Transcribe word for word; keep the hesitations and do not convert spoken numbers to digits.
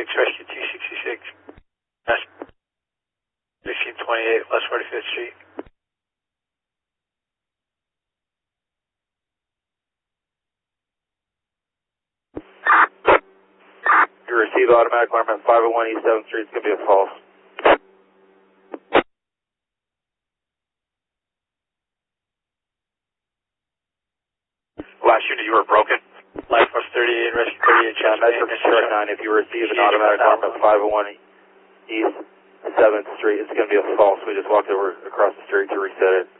Rescue two sixty-six. sixteen twenty-eight West forty-fifth Street. You receive automatic alarm at five oh one East seventh Street. It's going to be a false. Last unit, you were broken. Life Force thirty-eight, Rescue thirty-eight, Uh, Metro Construct nine, if you receive an automatic alarm at five oh one East seventh Street, it's going to be a false. We just walked over across the street to reset it.